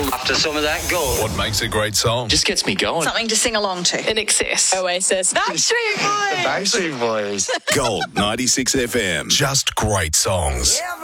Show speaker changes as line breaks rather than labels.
After some of that gold.
What makes a great song?
Just gets me going.
Something to sing along to.
In excess.
Oasis. Backstreet Boys.
Backstreet Boys.
Gold 96 FM. Just great songs.
Yeah,